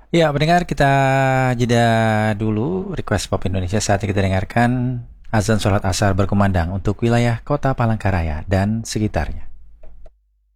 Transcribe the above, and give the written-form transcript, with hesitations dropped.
Ya, pendengar kita jeda dulu request pop Indonesia saat kita dengarkan azan sholat asar berkumandang untuk wilayah kota Palangkaraya dan sekitarnya.